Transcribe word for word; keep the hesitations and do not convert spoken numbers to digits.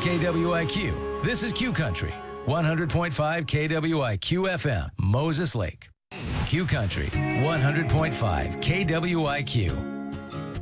K W I Q. This is Q Country, one hundred point five K W I Q F M, Moses Lake. Q Country, one hundred point five K W I Q.